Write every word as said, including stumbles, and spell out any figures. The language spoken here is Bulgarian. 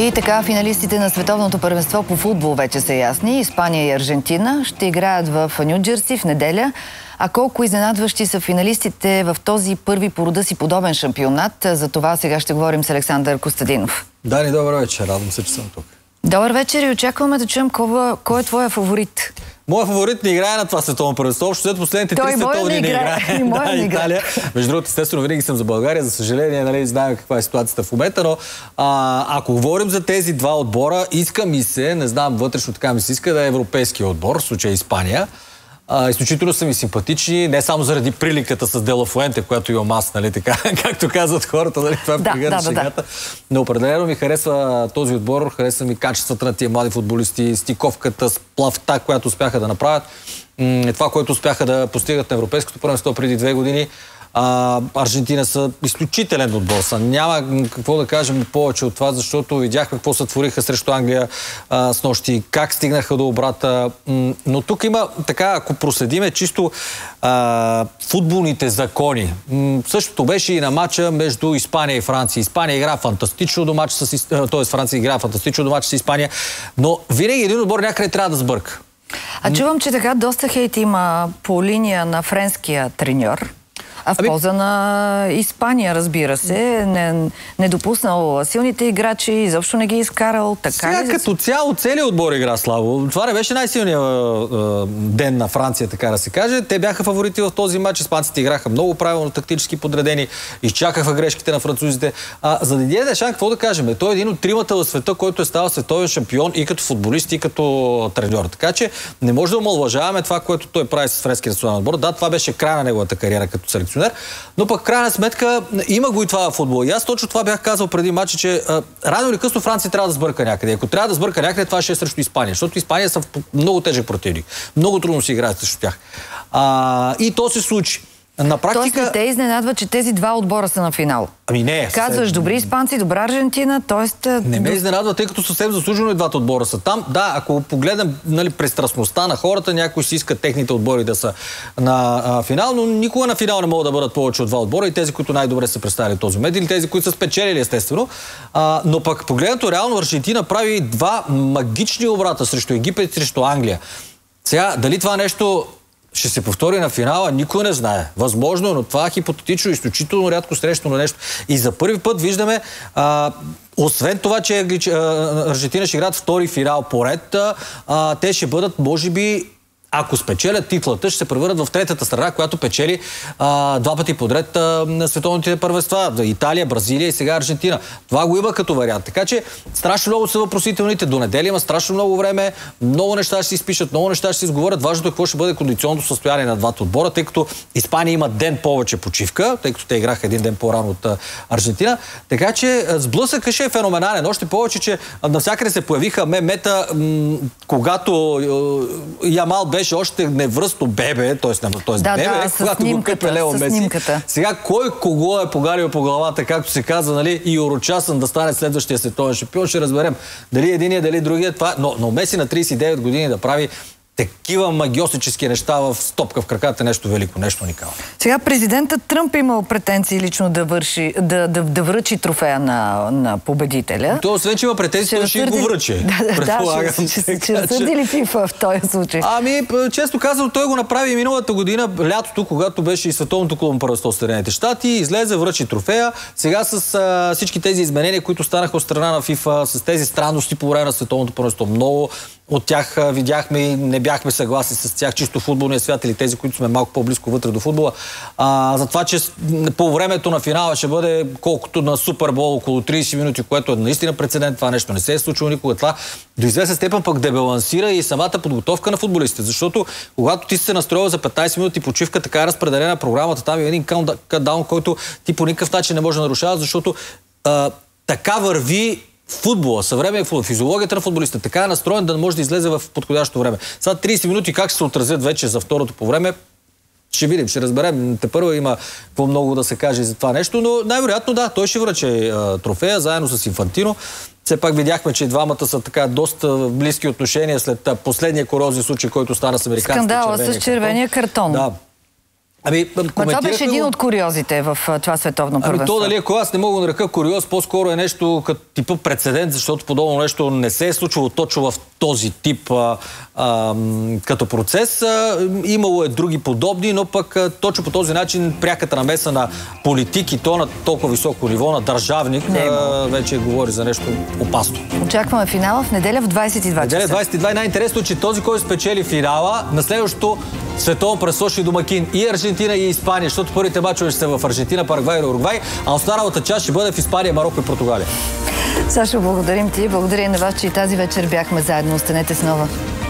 И така, финалистите на световното първенство по футбол вече са ясни. Испания и Аржентина ще играят в Ню Джерси в неделя. А колко изненадващи са финалистите в този първи по рода си подобен шампионат? За това сега ще говорим с Александър Костадинов. Дани, добър вечер. Радвам се, че съм тук. Добър вечер и очакваме да чуем кой, кой е твоя фаворит. Моя фаворит не играе на това световно първенство. Общо след последните три световни не играе. И моя да, не Италия. Между другото, естествено, винаги съм за България. За съжаление, нали, знаем каква е ситуацията в момента, но а, ако говорим за тези два отбора, иска ми се, не знам, вътрешно така ми се иска да е европейския отбор, в случая Испания. А, изключително са ми симпатични, не само заради приликата с Де Ла Фуенте, която имам аз, нали, така, както казват хората, нали, това е да, да, да, шегата. Да. Но определено ми харесва този отбор, харесва ми качествата на тия млади футболисти, стиковката, сплавта, която успяха да направят. Това, което успяха да постигат на европейското първенство преди две години. А, Аржентина са изключителен отбор. Са. Няма какво да кажем повече от това, защото видяхме какво се твориха срещу Англия а, с нощи, как стигнаха до обрата. Но тук има, така, ако проследиме чисто а, футболните закони. Същото беше и на матча между Испания и Франция. Испания игра фантастично до матч с... т.е. Франция игра фантастично до матч с Испания, но винаги един отбор някъде трябва да сбърка. А чувам, че така доста хейт има по линия на френския треньор. А в ами... полза на Испания, разбира се, не, не допуснал силните играчи, изобщо не ги изкарал. Така Сега ли? Като цяло целият отбор игра слабо. Това не беше най-силният е, ден на Франция, така да се каже. Те бяха фаворити в този матч. Испанците играха много правилно, тактически подредени, изчакаха грешките на французите. А за Дидие Дешан, какво да кажем? Той е един от тримата в света, който е ставал световен шампион и като футболист, и като треньор. Така че не може да омалважаваме това, което той прави с френския национален отбор. Да, това беше края на неговата кариера като селекционер. Но пък крайна сметка има го и това в футбола. И аз точно това бях казал преди матча, че а, рано или късно Франция трябва да сбърка някъде. Ако трябва да сбърка някъде, това ще е срещу Испания. Защото Испания са много тежък противник. Много трудно си играят срещу тях. А, и то се случи. На практика... Тоест не те изненадва, че тези два отбора са на финал? Ами не. Казваш добри испанци, добра Аржентина, т.е. Не ме изненадва, тъй като съвсем заслужено и двата отбора са там. Да, ако погледнем, нали, пристрастността на хората, някои си искат техните отбори да са на а, финал, но никога на финал не могат да бъдат повече от два отбора и тези, които най-добре са представили този момент, или тези, които са спечелили, естествено. А, но пък погледнато реално Аржентина прави два магични обрата срещу Египет и срещу Англия. Сега, дали това нещо ще се повтори на финала, никой не знае. Възможно, но това е хипотетично, изключително рядко срещано нещо. И за първи път виждаме, а, освен това, че Аржентина ще играят втори финал поред, а, те ще бъдат, може би, ако спечелят титлата, ще се превърнат в третата страна, която печели а, два пъти подред а, на световните първенства. Италия, Бразилия и сега Аржентина. Това го има като вариант. Така че страшно много са въпросителните. До неделя има страшно много време. Много неща ще се изпишат, много неща ще се изговорят. Важното е какво ще бъде кондиционното състояние на двата отбора, тъй като Испания има ден повече почивка, тъй като те играха един ден по-рано от а, Аржентина. Така че сблъсъкът ще е феноменален. Още повече, че навсякъде се появиха мемета, когато а, Ямал беше още невръсто бебе, т.е. да, бебе, да, когато го къпе Лео Меси. Сега кой кого е погарил по главата, както се казва, нали, и урочасан да стане следващия световен шампион, ще разберем дали единия, дали другия. Това, но, но Меси на трийсет и девет години да прави такива магиоснически неща в стопка в краката, нещо велико, нещо уникално. Сега президентът Тръмп имал претенции лично да, върши, да, да, да връчи трофея на, на победителя. То освен, че има претенции, той ще разсърди... го връчи. Да, да, да, ще, ще, ще разсърди ли FIFA в този случай? Ами, често казвам, той го направи и миналата година, лятото, когато беше и световното клубно първенство в Съединените щати, излезе, връчи трофея. Сега с а, всички тези изменения, които станаха от страна на FIFA, с тези странности по време на световното първенство, много от тях а, видяхме и не бяхме съгласни с тях, чисто футболния свят или тези, които сме малко по-близко вътре до футбола. А, за това, че по времето на финала ще бъде колкото на Супербол, около трийсет минути, което е наистина прецедент. Това нещо не се е случило никога. Това до известна степен пък дебалансира и самата подготовка на футболистите. Защото когато ти се настроил за петнайсет минути почивка, така е разпределена програмата, там е един каундаун, който ти по никакъв начин не може да нарушава, защото а, така върви футбола, съвременен футбол, физиологията на футболиста, така е настроен да не може да излезе в подходящо време. Сега трийсет минути как ще се отразят вече за второто по време, ще видим, ще разберем. Тепърво има по много да се каже за това нещо, но най-вероятно да, той ще връчи а, трофея заедно с Инфантино. Все пак видяхме, че двамата са така доста близки отношения след последния куриозен случай, който стана с американския червения скандала с червения картон. Да. Ами, Ма това беше един от куриозите в това световно първенство. Ами то дали, ако аз не мога да нарека куриоз, по-скоро е нещо като типа прецедент, защото подобно нещо не се е случвало точно в този тип а, а, като процес. А, имало е други подобни, но пък а, точно по този начин пряката намеса на политик и то на толкова високо ниво, на държавник, а, вече говори за нещо опасно. Очакваме финала в неделя в двайсет и два часа. Неделя двайсет и два. Най-интересно е, че този, който спечели финала, на следващото световно първенство ще домакин и Аржентина, и Испания, защото първите мачове ще са в Аржентина, Парагвай и Уругвай, а останалата част ще бъде в Испания, Мароко и Португалия. Сашо, благодарим ти. Благодаря и на вас, че и тази вечер бяхме заедно. Останете с Нова.